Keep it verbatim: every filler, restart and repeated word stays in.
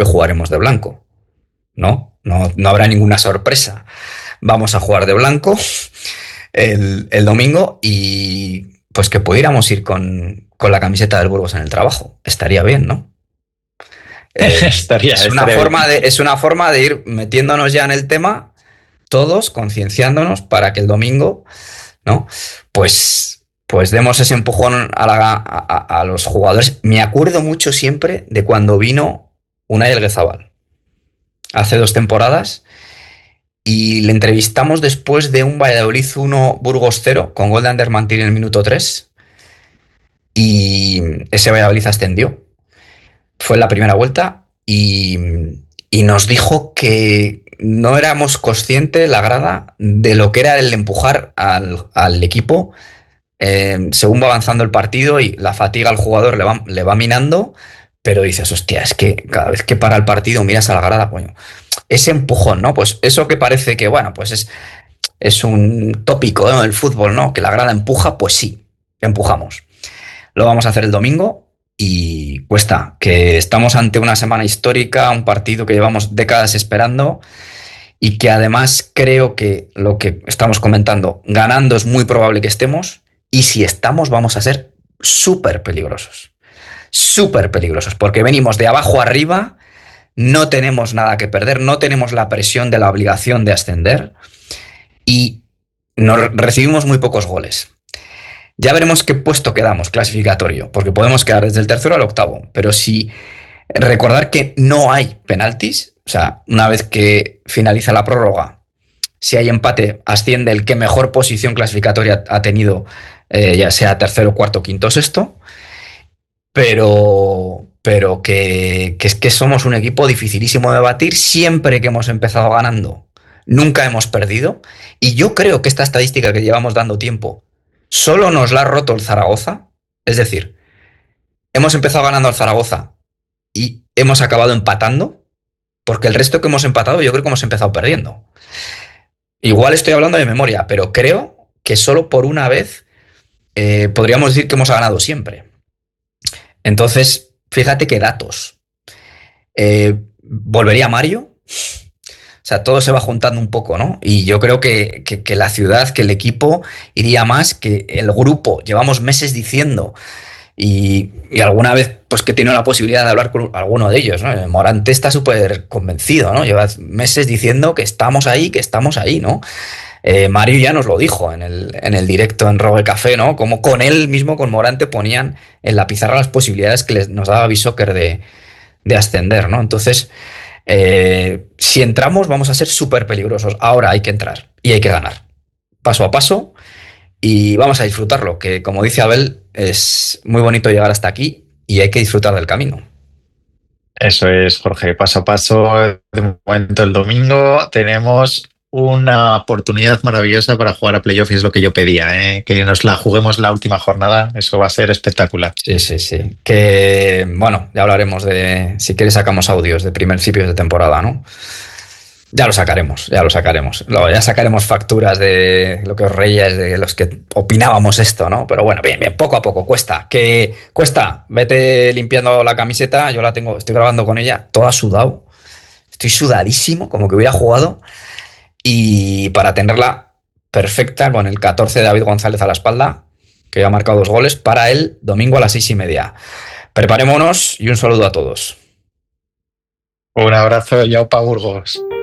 que jugaremos de blanco. No, no, no habrá ninguna sorpresa. Vamos a jugar de blanco el, el domingo y pues que pudiéramos ir con, con la camiseta del Burgos en el trabajo. Estaría bien, ¿no? Eh, estaría, es, una estaría forma de, es una forma de ir metiéndonos ya en el tema, todos concienciándonos para que el domingo, ¿no? Pues, pues demos ese empujón a, la, a, a los jugadores. Me acuerdo mucho siempre de cuando vino Unai Elguezabal hace dos temporadas y le entrevistamos después de un Valladolid uno Burgos cero con gol de Ander Mantir en el minuto tres y ese Valladolid ascendió. Fue en la primera vuelta y, y nos dijo que no éramos conscientes, la grada, de lo que era el empujar al, al equipo eh, según va avanzando el partido y la fatiga al jugador le va, le va minando, pero dices, hostia, es que cada vez que para el partido miras a la grada, coño, ese empujón, ¿no? Pues eso que parece que, bueno, pues es, es un tópico, ¿no?, del fútbol, ¿no? Que la grada empuja, pues sí, empujamos. Lo vamos a hacer el domingo. Y cuesta, que estamos ante una semana histórica, un partido que llevamos décadas esperando y que además creo que lo que estamos comentando, ganando es muy probable que estemos y si estamos vamos a ser súper peligrosos, súper peligrosos, porque venimos de abajo arriba, no tenemos nada que perder, no tenemos la presión de la obligación de ascender y nos recibimos muy pocos goles. Ya veremos qué puesto quedamos clasificatorio, porque podemos quedar desde el tercero al octavo, pero si recordar que no hay penaltis, o sea, una vez que finaliza la prórroga, si hay empate, asciende el que mejor posición clasificatoria ha tenido, eh, ya sea tercero, cuarto, quinto, sexto, pero, pero que, que es que somos un equipo dificilísimo de batir, siempre que hemos empezado ganando, nunca hemos perdido, y yo creo que esta estadística que llevamos dando tiempo, solo nos la ha roto el Zaragoza, es decir, hemos empezado ganando al Zaragoza y hemos acabado empatando, porque el resto que hemos empatado yo creo que hemos empezado perdiendo. Igual estoy hablando de memoria, pero creo que solo por una vez eh, podríamos decir que hemos ganado siempre. Entonces, fíjate qué datos. Eh, volvería Mario. O sea, todo se va juntando un poco, ¿no? Y yo creo que, que, que la ciudad, que el equipo iría más, que el grupo. Llevamos meses diciendo, y, y alguna vez pues que he tenido la posibilidad de hablar con alguno de ellos, ¿no? Morante está súper convencido, ¿no? Lleva meses diciendo que estamos ahí, que estamos ahí, ¿no? Eh, Mario ya nos lo dijo en el, en el directo en Rogue Café, ¿no? Como con él mismo, con Morante, ponían en la pizarra las posibilidades que les, nos daba Bisóquer de, de ascender, ¿no? Entonces... Eh, si entramos vamos a ser súper peligrosos. Ahora hay que entrar y hay que ganar paso a paso y vamos a disfrutarlo, que como dice Abel, es muy bonito llegar hasta aquí y hay que disfrutar del camino. Eso es, Jorge, paso a paso. De momento el domingo tenemos una oportunidad maravillosa para jugar a playoff y es lo que yo pedía, ¿eh? Que nos la juguemos la última jornada, eso va a ser espectacular. Sí, sí, sí. Que, bueno, ya hablaremos de, si quieres sacamos audios de principios de temporada, ¿no? Ya lo sacaremos, ya lo sacaremos. Luego ya sacaremos facturas de lo que os reíais, de los que opinábamos esto, ¿no? Pero bueno, bien, bien, poco a poco, cuesta. Que cuesta, vete limpiando la camiseta, yo la tengo, estoy grabando con ella, toda sudado. Estoy sudadísimo, como que hubiera jugado. Y para tenerla perfecta, con el catorce de David González a la espalda, que ya ha marcado dos goles, para el domingo a las seis y media. Preparémonos y un saludo a todos. Un abrazo, Yaupa Burgos.